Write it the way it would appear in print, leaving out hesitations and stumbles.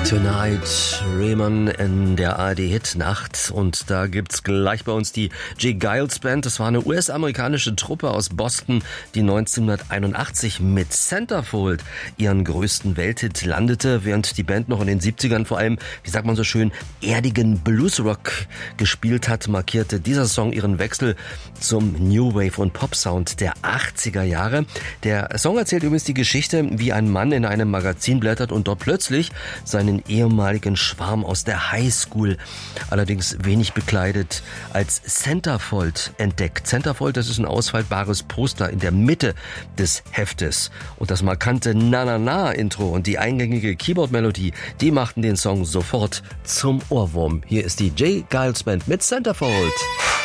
Tonight, Rehmann in der ARD-Hit-Nacht. Und da gibt's gleich bei uns die J. Geils Band. Das war eine US-amerikanische Truppe aus Boston, die 1981 mit Centerfold ihren größten Welthit landete, während die Band noch in den 70ern vor allem, wie sagt man so schön, erdigen Bluesrock gespielt hat, markierte dieser Song ihren Wechsel zum New Wave und Pop-Sound der 80er Jahre. Der Song erzählt übrigens die Geschichte, wie ein Mann in einem Magazin blättert und dort plötzlich seinen ehemaligen Schwarm aus der Highschool, allerdings wenig bekleidet, als Centerfold entdeckt. Centerfold, das ist ein ausfaltbares Poster in der Mitte des Heftes. Und das markante Na-Na-Na-Intro und die eingängige Keyboard-Melodie, die machten den Song sofort zum Ohrwurm. Hier ist die J. Geils Band mit Centerfold.